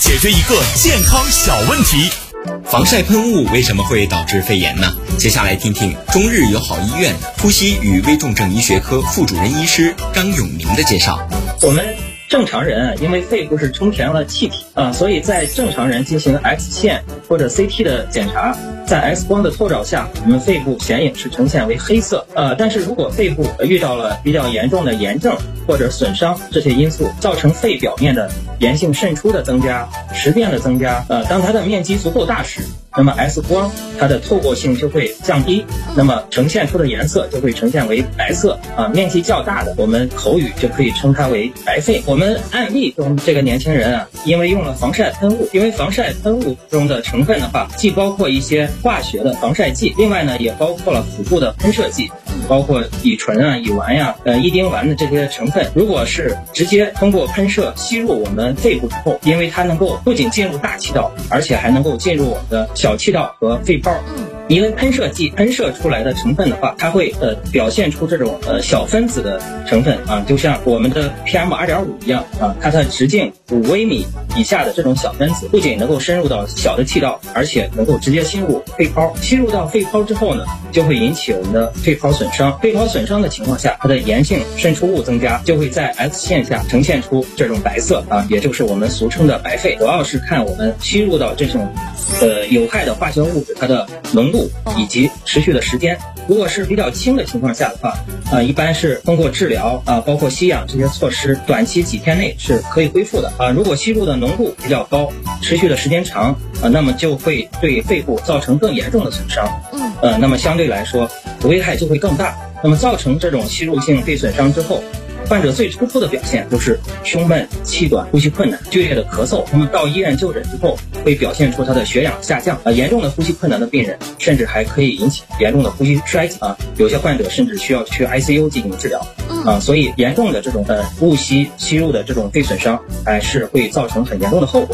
解决一个健康小问题。 防晒喷雾为什么会导致肺炎呢？接下来听听中日友好医院呼吸与危重症医学科副主任医师张永明的介绍。 我们正常人因为肺部是充填了气体所以在正常人进行 X 线或者 CT 的检查，在 X 光的透照下，我们肺部显影是呈现为黑色。但是如果肺部遇到了比较严重的炎症或者损伤这些因素，造成肺表面的炎性渗出的增加、实变的增加，当它的面积足够大时，那么 X 光它的透过性就会降低，那么呈现出的颜色就会呈现为白色面积较大的，我们口语就可以称它为白肺。我们案例中这个年轻人因为用了防晒喷雾，因为防晒喷雾中的成分的话，既包括一些化学的防晒剂，另外呢也包括了辅助的喷射剂，包括乙醇乙烷异丁烷的这些成分。如果是直接通过喷射吸入我们肺部之后，因为它能够不仅进入大气道，而且还能够进入我们的小气道和肺泡。因为喷射剂喷射出来的成分的话，它会表现出这种小分子的成分就像我们的 PM2.5 一样它的直径5微米以下的这种小分子，不仅能够深入到小的气道，而且能够直接吸入肺泡。吸入到肺泡之后呢，就会引起我们的肺泡损伤。肺泡损伤的情况下，它的炎性渗出物增加，就会在 X 线下呈现出这种白色也就是我们俗称的白肺。主要是看我们吸入到这种有害的化学物质它的浓度以及持续的时间。如果是比较轻的情况下的话一般是通过治疗包括吸氧这些措施，短期几天内是可以恢复的如果吸入的浓度比较高，持续的时间长那么就会对肺部造成更严重的损伤那么相对来说危害就会更大。那么造成这种吸入性肺损伤之后，患者最突出的表现就是胸闷、气短、呼吸困难、剧烈的咳嗽。那么到医院就诊之后，会表现出他的血氧下降严重的呼吸困难的病人，甚至还可以引起严重的呼吸衰竭有些患者甚至需要去 ICU 进行治疗所以严重的这种误吸吸入的这种肺损伤还是会造成很严重的后果。